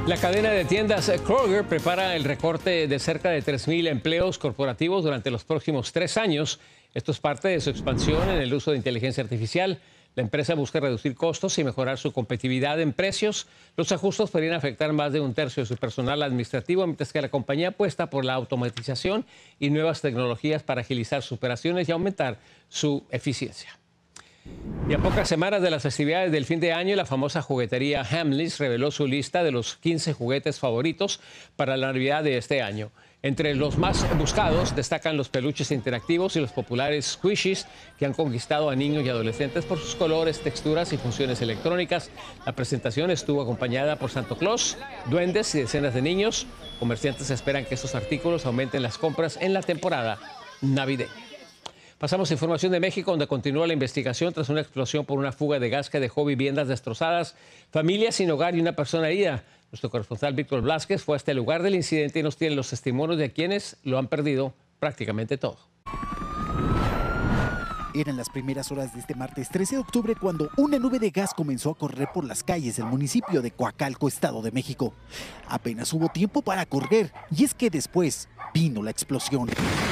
La cadena de tiendas Kroger prepara el recorte de cerca de 3,000 empleos corporativos durante los próximos 3 años. Esto es parte de su expansión en el uso de inteligencia artificial. La empresa busca reducir costos y mejorar su competitividad en precios. Los ajustes podrían afectar más de un tercio de su personal administrativo, mientras que la compañía apuesta por la automatización y nuevas tecnologías para agilizar sus operaciones y aumentar su eficiencia. Y a pocas semanas de las festividades del fin de año, la famosa juguetería Hamleys reveló su lista de los 15 juguetes favoritos para la Navidad de este año. Entre los más buscados destacan los peluches interactivos y los populares squishies, que han conquistado a niños y adolescentes por sus colores, texturas y funciones electrónicas. La presentación estuvo acompañada por Santa Claus, duendes y decenas de niños. Comerciantes esperan que estos artículos aumenten las compras en la temporada navideña. Pasamos a información de México, donde continúa la investigación tras una explosión por una fuga de gas que dejó viviendas destrozadas, familias sin hogar y una persona herida. Nuestro corresponsal Víctor Blázquez fue hasta el lugar del incidente y nos tiene los testimonios de quienes lo han perdido prácticamente todo. Eran las primeras horas de este martes 13 de octubre cuando una nube de gas comenzó a correr por las calles del municipio de Coacalco, Estado de México. Apenas hubo tiempo para correr y es que después vino la explosión.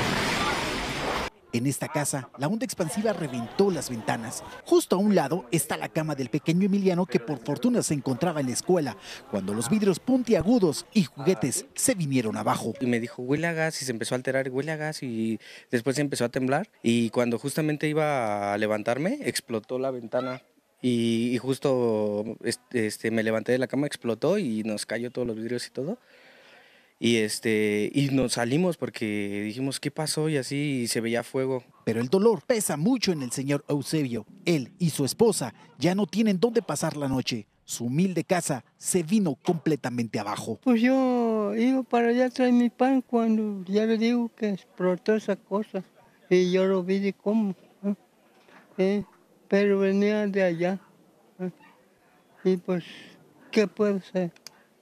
En esta casa, la onda expansiva reventó las ventanas. Justo a un lado está la cama del pequeño Emiliano, que por fortuna se encontraba en la escuela, cuando los vidrios puntiagudos y juguetes se vinieron abajo. Y me dijo, huele a gas, y se empezó a alterar, huele a gas, y después se empezó a temblar. Y cuando justamente iba a levantarme, explotó la ventana. Y justo me levanté de la cama, explotó y nos cayó todos los vidrios y todo. Y nos salimos porque dijimos, ¿qué pasó? Y así se veía fuego. Pero el dolor pesa mucho en el señor Eusebio. Él y su esposa ya no tienen dónde pasar la noche. Su humilde casa se vino completamente abajo. Pues yo iba para allá a traer mi pan cuando ya le digo que explotó esa cosa. Y yo lo vi de cómo. Pero venía de allá. Y pues, ¿qué puedo hacer?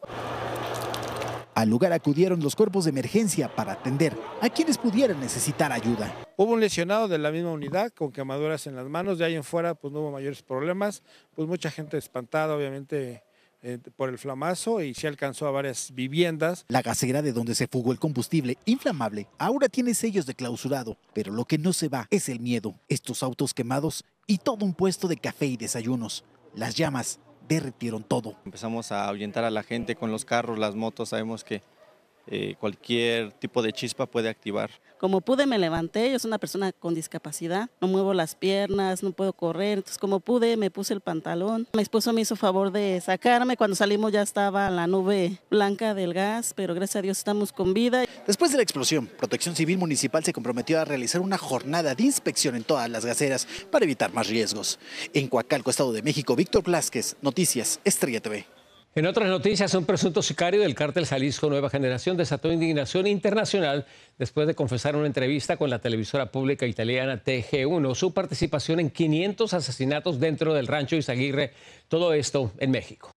Al lugar acudieron los cuerpos de emergencia para atender a quienes pudieran necesitar ayuda. Hubo un lesionado de la misma unidad con quemaduras en las manos, de ahí en fuera pues no hubo mayores problemas, pues mucha gente espantada obviamente por el flamazo y se alcanzó a varias viviendas. La gasera de donde se fugó el combustible inflamable ahora tiene sellos de clausurado, pero lo que no se va es el miedo, estos autos quemados y todo un puesto de café y desayunos. Las llamas derretieron todo. Empezamos a ahuyentar a la gente con los carros, las motos, sabemos que cualquier tipo de chispa puede activar. Como pude me levanté, yo soy una persona con discapacidad, no muevo las piernas, no puedo correr, entonces como pude me puse el pantalón. Mi esposo me hizo favor de sacarme, cuando salimos ya estaba la nube blanca del gas, pero gracias a Dios estamos con vida. Después de la explosión, Protección Civil Municipal se comprometió a realizar una jornada de inspección en todas las gaseras para evitar más riesgos. En Coacalco, Estado de México, Víctor Blázquez, Noticias Estrella TV. En otras noticias, un presunto sicario del cártel Jalisco Nueva Generación desató indignación internacional después de confesar en una entrevista con la televisora pública italiana TG1 su participación en 500 asesinatos dentro del rancho Izaguirre, todo esto en México.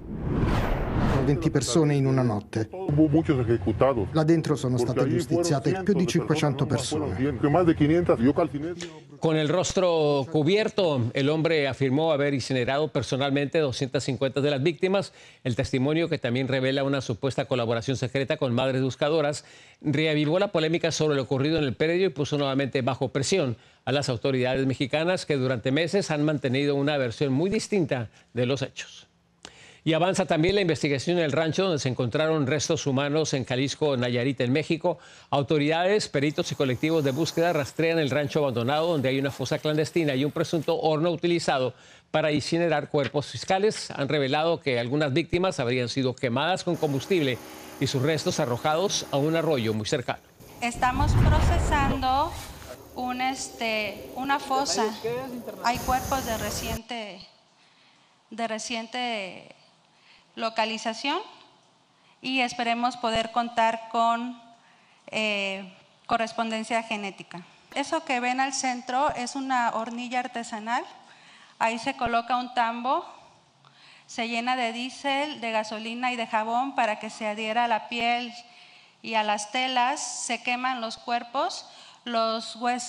20 persone in una notte. Hubo muchos ejecutados. Là dentro sono state giustiziate più di 500 persone. Más de 500. Yo calciné. Con el rostro cubierto, el hombre afirmó haber incinerado personalmente 250 de las víctimas. El testimonio, que también revela una supuesta colaboración secreta con madres buscadoras, reavivó la polémica sobre lo ocurrido en el predio y puso nuevamente bajo presión a las autoridades mexicanas, que durante meses han mantenido una versión muy distinta de los hechos. Y avanza también la investigación en el rancho donde se encontraron restos humanos en Jalisco, Nayarit, en México. Autoridades, peritos y colectivos de búsqueda rastrean el rancho abandonado, donde hay una fosa clandestina y un presunto horno utilizado para incinerar cuerpos. Fiscales han revelado que algunas víctimas habrían sido quemadas con combustible y sus restos arrojados a un arroyo muy cercano. Estamos procesando una fosa. Hay cuerpos de reciente localización y esperemos poder contar con correspondencia genética. Eso que ven al centro es una hornilla artesanal. Ahí se coloca un tambo, se llena de diésel, de gasolina y de jabón para que se adhiera a la piel y a las telas. Se queman los cuerpos, los huesos